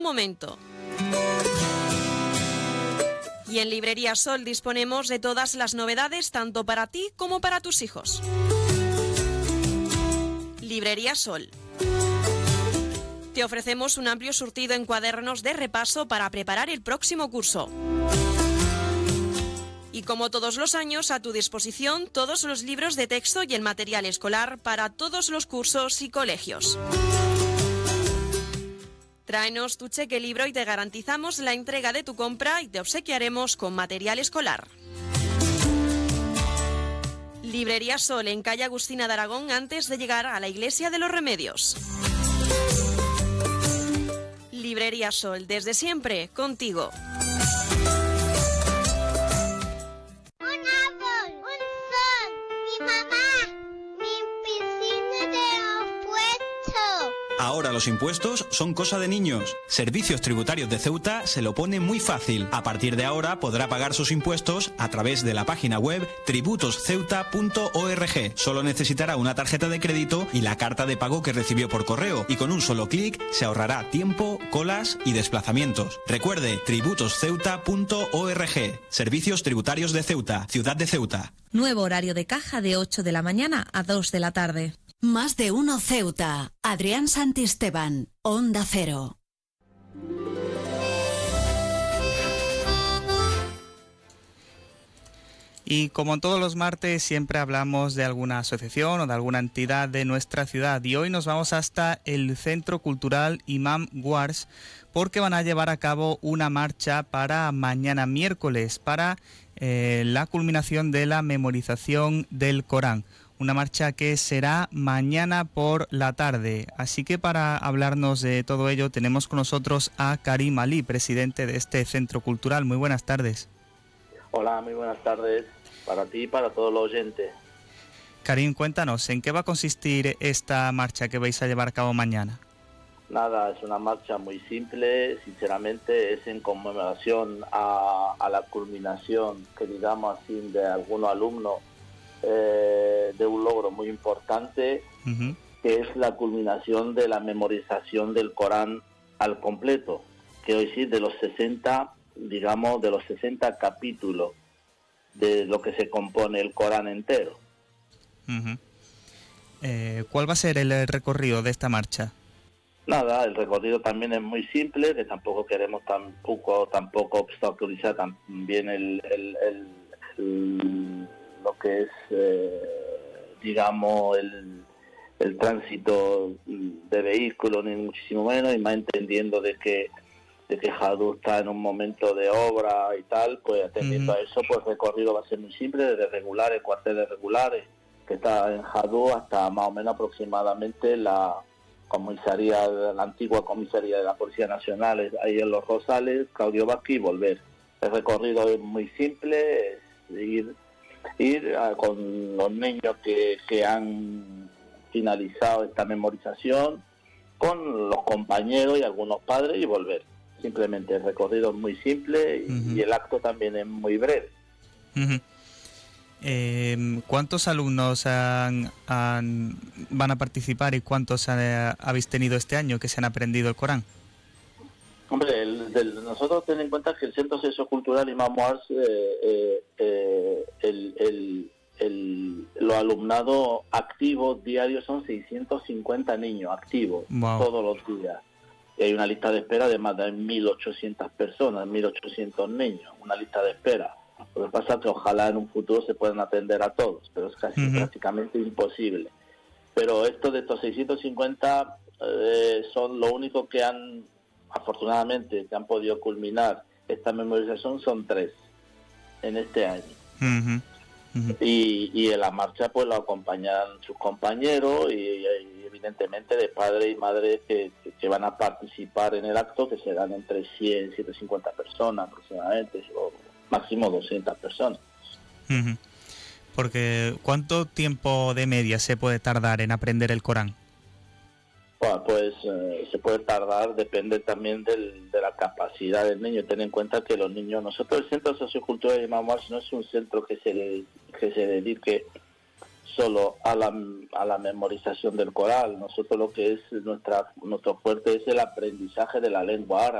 momento. Y en Librería Sol disponemos de todas las novedades tanto para ti como para tus hijos. Librería Sol. Te ofrecemos un amplio surtido en cuadernos de repaso para preparar el próximo curso. Y como todos los años, a tu disposición todos los libros de texto y el material escolar para todos los cursos y colegios. Tráenos tu cheque libro y te garantizamos la entrega de tu compra y te obsequiaremos con material escolar. Librería Sol en calle Agustina de Aragón antes de llegar a la Iglesia de los Remedios. Librería Sol, desde siempre, contigo. Ahora los impuestos son cosa de niños. Servicios Tributarios de Ceuta se lo pone muy fácil. A partir de ahora podrá pagar sus impuestos a través de la página web tributosceuta.org. Solo necesitará una tarjeta de crédito y la carta de pago que recibió por correo. Y con un solo clic se ahorrará tiempo, colas y desplazamientos. Recuerde, tributosceuta.org. Servicios Tributarios de Ceuta, Ciudad de Ceuta. Nuevo horario de caja de 8 de la mañana a 2 de la tarde. Más de uno Ceuta. Adrián Santisteban, Onda Cero. Y como todos los martes, siempre hablamos de alguna asociación o de alguna entidad de nuestra ciudad. Y hoy nos vamos hasta el Centro Cultural Imam Wars porque van a llevar a cabo una marcha para mañana miércoles, para la culminación de la memorización del Corán. Una marcha que será mañana por la tarde. Así que para hablarnos de todo ello tenemos con nosotros a Karim Ali, presidente de este centro cultural. Muy buenas tardes. Hola, muy buenas tardes para ti y para todos los oyentes. Karim, cuéntanos, ¿en qué va a consistir esta marcha que vais a llevar a cabo mañana? Nada, es una marcha muy simple, sinceramente es en conmemoración a la culminación, que digamos así, de algunos alumnos de un logro muy importante, que es la culminación de la memorización del Corán al completo, que hoy sí de los 60, digamos, de los 60 capítulos de lo que se compone el Corán entero. ¿Cuál va a ser el recorrido de esta marcha? Nada, el recorrido también es muy simple, que tampoco queremos tampoco obstaculizar también lo que es, digamos, el tránsito de vehículos, ni muchísimo menos, y más entendiendo de que Jadú está en un momento de obra y tal, pues atendiendo a eso, pues el recorrido va a ser muy simple, desde regulares, cuarteles regulares, que está en Jadú, hasta más o menos aproximadamente la antigua comisaría de la Policía Nacional, ahí en Los Rosales, Claudio Vázquez, y volver. El recorrido es muy simple, es ir con los niños que han finalizado esta memorización, con los compañeros y algunos padres, y volver. Simplemente el recorrido es muy simple y el acto también es muy breve. ¿Cuántos alumnos van a participar y cuántos habéis tenido este año que se han aprendido el Corán? Hombre, nosotros ten en cuenta que el Centro Sociocultural Imam Wars, los alumnados activos diarios son 650 niños activos. Wow. Todos los días. Y hay una lista de espera de más de 1.800 personas, 1.800 niños, una lista de espera. Lo que pasa es que ojalá en un futuro se puedan atender a todos, pero es casi prácticamente imposible. Pero estos 650 son lo único que afortunadamente, que han podido culminar esta memorización, son 3 en este año. Y en la marcha pues lo acompañan sus compañeros y evidentemente de padres y madres que van a participar en el acto, que serán entre 100 y 150 personas aproximadamente, o máximo 200 personas. Porque ¿cuánto tiempo de media se puede tardar en aprender el Corán? Bueno, pues se puede tardar, depende también de la capacidad del niño. Ten en cuenta que los niños, nosotros el Centro Sociocultural de Imam Wars no es un centro que se dedique solo a la memorización del Corán. Nosotros lo que es nuestro fuerte es el aprendizaje de la lengua árabe.